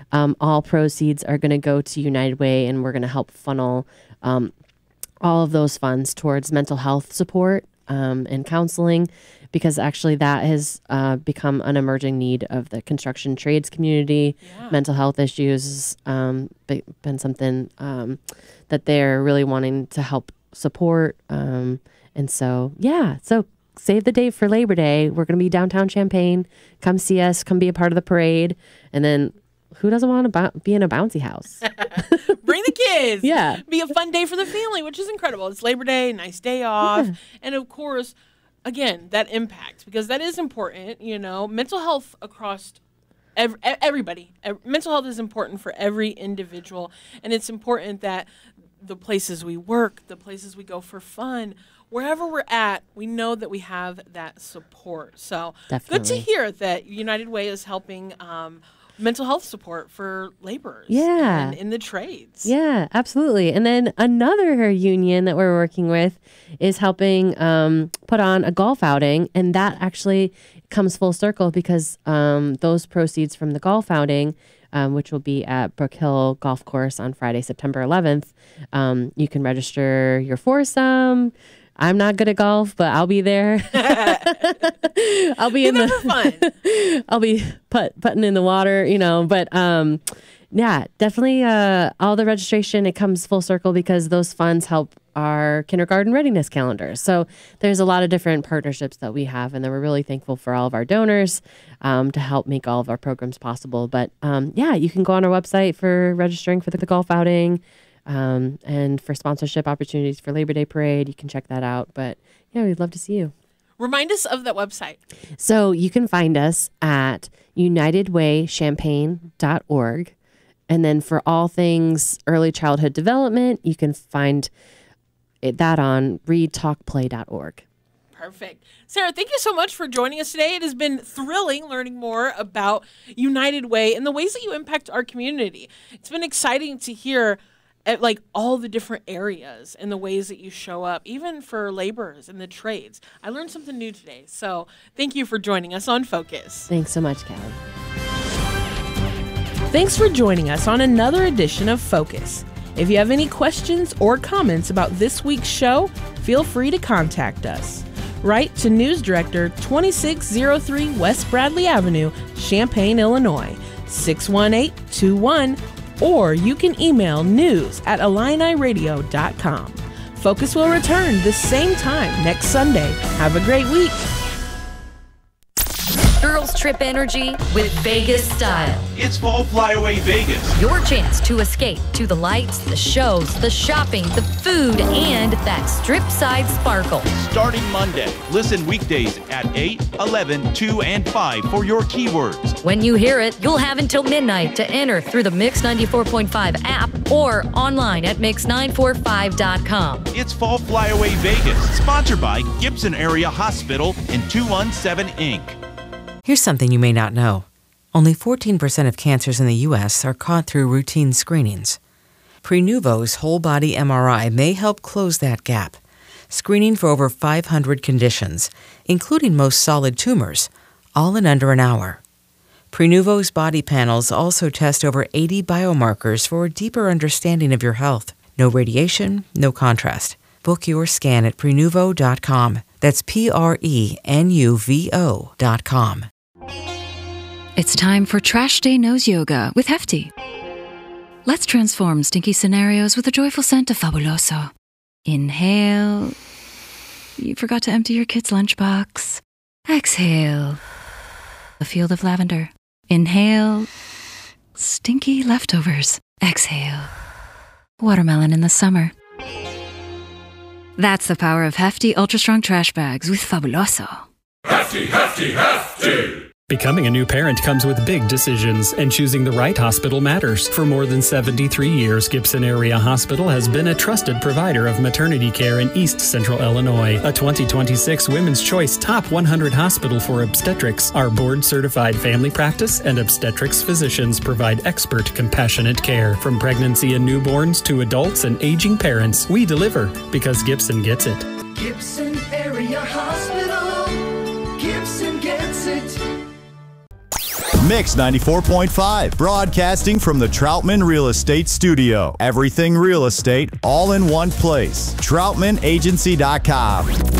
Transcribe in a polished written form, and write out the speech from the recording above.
All proceeds are going to go to United Way, and we're going to help funnel all of those funds towards mental health support and counseling, because actually that has become an emerging need of the construction trades community. Yeah. Mental health issues been something that they're really wanting to help support. And so save the date for Labor Day. We're going to be downtown Champaign. Come see us. Come be a part of the parade. And then who doesn't want to be in a bouncy house? Bring the kids. Yeah. Be a fun day for the family, which is incredible. It's Labor Day, nice day off. Yeah. And of course, again, that impact, because that is important, mental health across everybody. Mental health is important for every individual. And it's important that the places we work, the places we go for fun, wherever we're at, we know that we have that support. So Definitely. Good to hear that United Way is helping mental health support for laborers and in the trades. Yeah, absolutely. And then another union that we're working with is helping put on a golf outing. And that actually comes full circle because those proceeds from the golf outing, which will be at Brook Hill Golf Course on Friday, September 11th, you can register your foursome. I'm not good at golf, but I'll be there. I'll be fun. I'll be putting in the water, But definitely all the registration, it comes full circle because those funds help our kindergarten readiness calendar. So there's a lot of different partnerships that we have, and then we're really thankful for all of our donors to help make all of our programs possible. But you can go on our website for registering for the golf outing. And for sponsorship opportunities for Labor Day Parade, you can check that out. But we'd love to see you. Remind us of that website. So you can find us at unitedwaychampaign.org. And then for all things early childhood development, you can find that on readtalkplay.org. Perfect. Sarah, thank you so much for joining us today. It has been thrilling learning more about United Way and the ways that you impact our community. It's been exciting to hear at all the different areas and the ways that you show up, even for laborers and the trades. I learned something new today. So thank you for joining us on Focus. Thanks so much, Callie. Thanks for joining us on another edition of Focus. If you have any questions or comments about this week's show, feel free to contact us. Write to News Director, 2603 West Bradley Avenue, Champaign, Illinois, 61821, or you can email news@IlliniRadio.com. Focus will return the same time next Sunday. Have a great week. Girls Trip Energy with Vegas Style. It's Fall Flyaway Vegas. Your chance to escape to the lights, the shows, the shopping, the food, and that strip-side sparkle. Starting Monday. Listen weekdays at 8, 11, 2, and 5 for your keywords. When you hear it, you'll have until midnight to enter through the Mix 94.5 app or online at Mix945.com. It's Fall Flyaway Vegas. Sponsored by Gibson Area Hospital and 217 Inc. Here's something you may not know. Only 14% of cancers in the U.S. are caught through routine screenings. Prenuvo's whole-body MRI may help close that gap, screening for over 500 conditions, including most solid tumors, all in under an hour. Prenuvo's body panels also test over 80 biomarkers for a deeper understanding of your health. No radiation, no contrast. Book your scan at Prenuvo.com. That's Prenuvo.com. It's time for Trash Day Nose Yoga with Hefty. Let's transform stinky scenarios with a joyful scent of Fabuloso. Inhale. You forgot to empty your kid's lunchbox. Exhale. A field of lavender. Inhale. Stinky leftovers. Exhale. Watermelon in the summer. That's the power of Hefty Ultra Strong Trash Bags with Fabuloso. Hefty, hefty, hefty! Becoming a new parent comes with big decisions, and choosing the right hospital matters. For more than 73 years, Gibson Area Hospital has been a trusted provider of maternity care in East Central Illinois. A 2026 Women's Choice Top 100 Hospital for Obstetrics. Our board-certified family practice and obstetrics physicians provide expert, compassionate care. From pregnancy and newborns to adults and aging parents, we deliver because Gibson gets it. Gibson Area Hospital. Gibson gets it. Mix 94.5, broadcasting from the Troutman Real Estate Studio. Everything real estate, all in one place. TroutmanAgency.com.